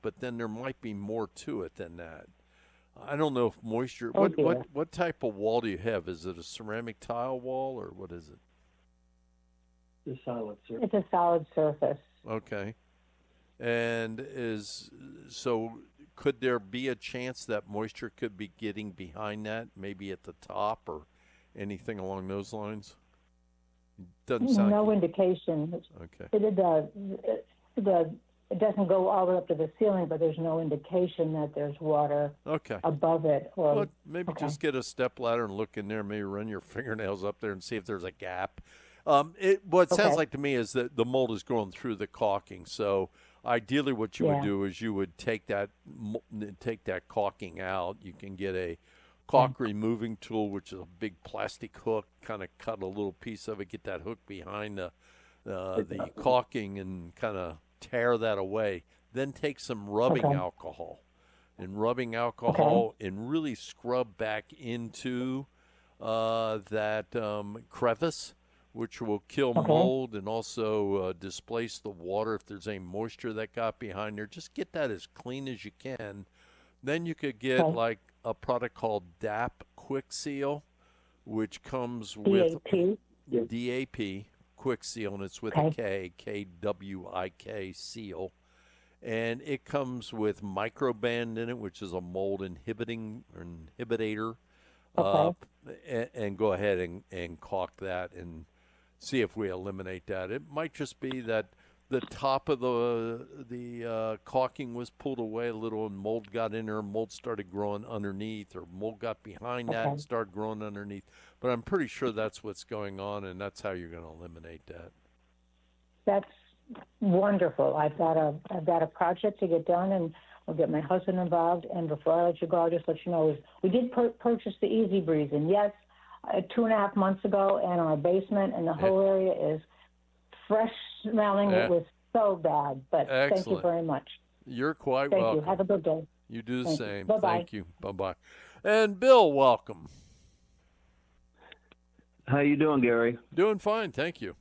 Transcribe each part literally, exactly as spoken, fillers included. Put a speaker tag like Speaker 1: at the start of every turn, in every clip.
Speaker 1: but then there might be more to it than that. I don't know if moisture.
Speaker 2: Oh,
Speaker 1: What
Speaker 2: dear.
Speaker 1: what what type of wall do you have? Is it a ceramic tile wall or what is it?
Speaker 3: The solid surface.
Speaker 2: It's a solid surface.
Speaker 1: Okay. And is so could there be a chance that moisture could be getting behind that, maybe at the top or anything along those lines? Doesn't sound
Speaker 2: No
Speaker 1: like
Speaker 2: indication.
Speaker 1: okay.
Speaker 2: It, it, uh, it, the, it doesn't go all the way up to the ceiling, but there's no indication that there's water
Speaker 1: Okay.
Speaker 2: above it. Or
Speaker 1: Well, maybe
Speaker 2: okay.
Speaker 1: just get a step ladder and look in there. Maybe run your fingernails up there and see if there's a gap. Um, it, what it sounds
Speaker 2: Okay.
Speaker 1: like to me is that the mold is going through the caulking. So ideally, what you
Speaker 2: Yeah.
Speaker 1: would do is you would take that mo- take that caulking out. You can get a caulk removing tool, which is a big plastic hook. Kind of cut a little piece of it, get that hook behind the uh, the caulking, and kind of tear that away. Then take some rubbing
Speaker 2: Okay.
Speaker 1: alcohol. And rubbing alcohol and really scrub back into uh, that um, crevice, which will kill
Speaker 2: Okay.
Speaker 1: mold and also uh, displace the water if there's any moisture that got behind there. Just get that as clean as you can. Then you could get
Speaker 2: Okay.
Speaker 1: like a product called D A P Quick Seal, which comes
Speaker 2: D
Speaker 1: with
Speaker 2: A P.
Speaker 1: D A P Quick Seal, and it's with
Speaker 2: Okay.
Speaker 1: a K, K W I K Seal. And it comes with Microband in it, which is a mold inhibiting or inhibitor. Uh, and, and go ahead and, and caulk that and see if we eliminate that. It might just be that the top of the the uh, caulking was pulled away a little and mold got in there, mold started growing underneath, or mold got behind that
Speaker 2: Okay.
Speaker 1: and started growing underneath. But I'm pretty sure that's what's going on, and that's how you're going to eliminate that.
Speaker 2: That's wonderful. I've got a I've got a project to get done, and I'll get my husband involved. And before I let you go, I'll just let you know is we did pur- purchase the Easy Breeze, and yes, uh, two and a half months ago, and our basement and the whole area is fresh smelling.
Speaker 1: Yeah.
Speaker 2: It was so bad, but thank you
Speaker 1: Excellent.
Speaker 2: very much.
Speaker 1: You're quite
Speaker 2: Thank
Speaker 1: welcome.
Speaker 2: you. Have a good day.
Speaker 1: You do the
Speaker 2: Thank you.
Speaker 1: same.
Speaker 2: Bye-bye.
Speaker 1: Thank you. Bye-bye. And Bill, welcome.
Speaker 4: How you doing, Gary?
Speaker 1: Doing fine, thank you.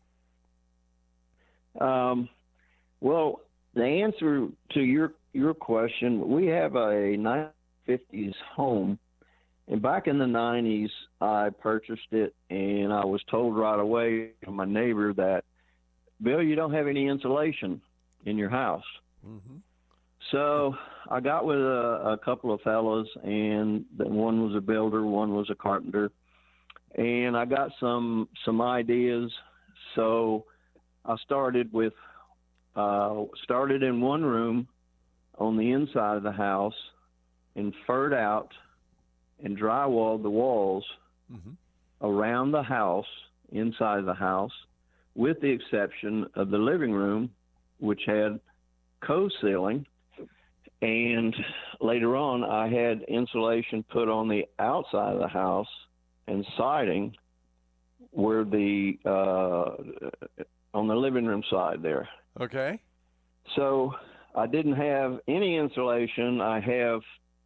Speaker 4: Um, well, the answer to your your question, we have a nineteen fifties home, and back in the nineties, I purchased it, and I was told right away from my neighbor that, Bill, you don't have any insulation in your house.
Speaker 1: Mm-hmm.
Speaker 4: So I got with a, a couple of fellows, and the, one was a builder, one was a carpenter, and I got some some ideas. So I started with uh, started in one room on the inside of the house, and furred out and drywalled the walls
Speaker 1: Mm-hmm.
Speaker 4: around the house, inside of the house, with the exception of the living room, which had co-ceiling. And later on, I had insulation put on the outside of the house and siding where the uh, on the living room side there.
Speaker 1: Okay.
Speaker 4: So I didn't have any insulation. I have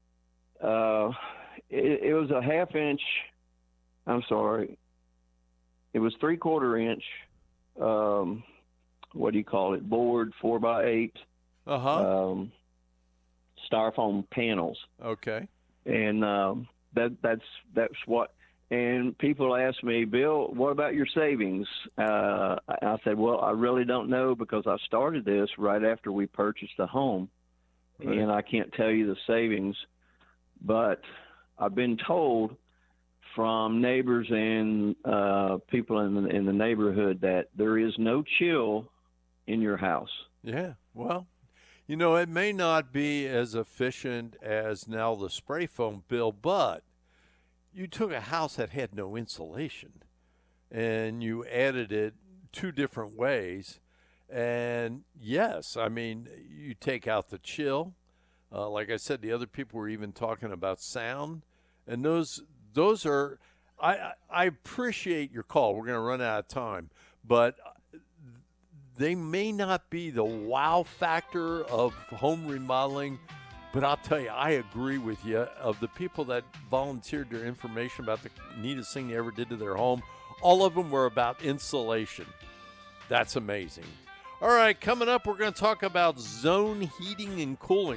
Speaker 4: uh, it, it was a half inch. I'm sorry. It was three quarter inch. Um, what do you call it? Board four by eight.
Speaker 1: Uh huh.
Speaker 4: Um, styrofoam panels,
Speaker 1: Okay.
Speaker 4: and um, that that's that's what. And people ask me, Bill, what about your savings? Uh, I said, well, I really don't know because I started this right after we purchased the home,
Speaker 1: Right.
Speaker 4: and I can't tell you the savings. But I've been told from neighbors and uh, people in the, in the neighborhood that there is no chill in your house.
Speaker 1: Yeah. Well, you know, it may not be as efficient as now the spray foam, Bill, but you took a house that had no insulation and you added it two different ways. And yes, I mean, you take out the chill. Uh, like I said, the other people were even talking about sound. And those those are, I, I I appreciate your call. We're going to run out of time. But they may not be the wow factor of home remodeling, but I'll tell you, I agree with you. Of the people that volunteered their information about the neatest thing they ever did to their home, all of them were about insulation. That's amazing. All right, coming up, we're going to talk about zone heating and cooling.